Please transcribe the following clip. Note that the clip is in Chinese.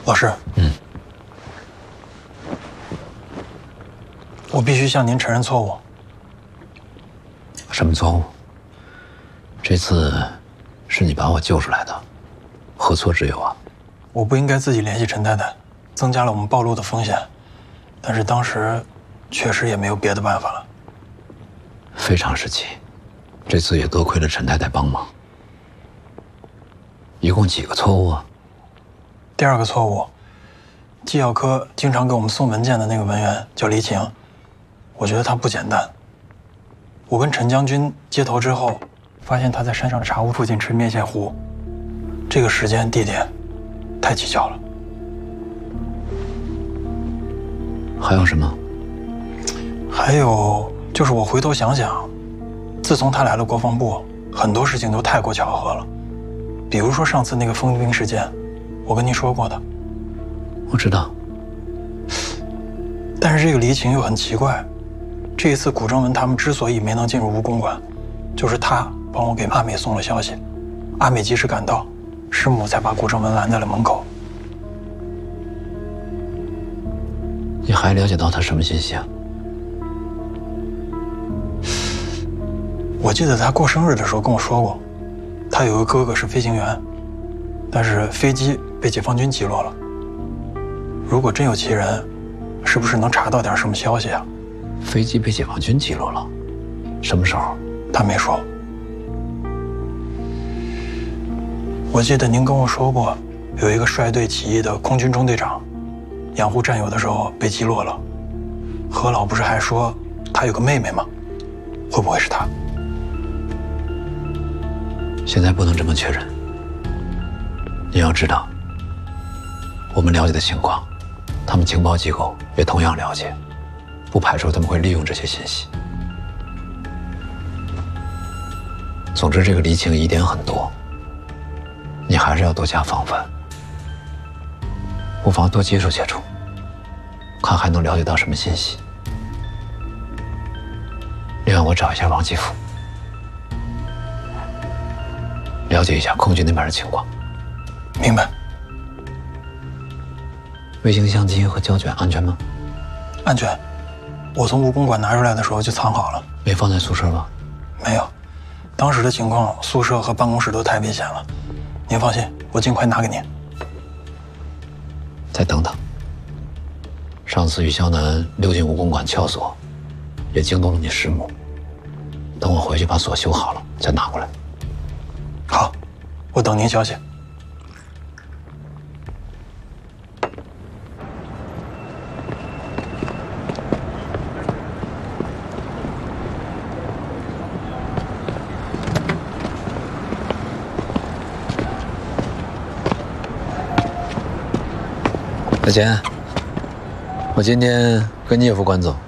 老师，我必须向您承认错误。 什么错误？这次是你把我救出来的，何错之有啊？ 我不应该自己联系陈太太，增加了我们暴露的风险。但是当时确实也没有别的办法了。 非常时期，这次也多亏了陈太太帮忙。一共几个错误啊？ 第二个错误，纪药科经常给我们送文件的那个文员叫黎晴，我觉得他不简单。我跟陈将军接头之后，发现他在山上茶屋附近吃面线糊，这个时间地点太蹊跷了。 还有什么？ 还有就是我回头想想，自从他来了国防部，很多事情都太过巧合了。比如说上次那个封兵事件，我跟您说过的。 我知道。 但是这个黎晴又很奇怪，这一次古正文他们之所以没能进入蜈蚣馆，就是他帮我给阿美送了消息，阿美及时赶到，师母才把古正文拦在了门口。 你还了解到他什么信息啊？ 我记得他过生日的时候跟我说过，他有个哥哥是飞行员，但是飞机被解放军击落了。如果真有其人，是不是能查到点什么消息啊？ 飞机被解放军击落了，什么时候？ 他没说。我记得您跟我说过，有一个率队起义的空军中队长，养护战友的时候被击落了。何老不是还说他有个妹妹吗？会不会是他？ 现在不能这么确认。你要知道，我们了解的情况，他们情报机构也同样了解，不排除他们会利用这些信息。总之，这个黎晴疑点很多，你还是要多加防范，不妨多接触接触，看还能了解到什么信息。另外，我找一下王继福，了解一下空军那边的情况。 明白。 卫星相机和胶卷安全吗？ 安全。我从蜈蚣馆拿出来的时候就藏好了。 没放在宿舍吗？ 没有。当时的情况，宿舍和办公室都太危险了。您放心，我尽快拿给您。 再等等。上次与肖楠溜进蜈蚣馆撬锁，也惊动了你师母。等我回去把锁修好了，再拿过来。 好，我等您消息。 大钱，我今天跟聂副官走，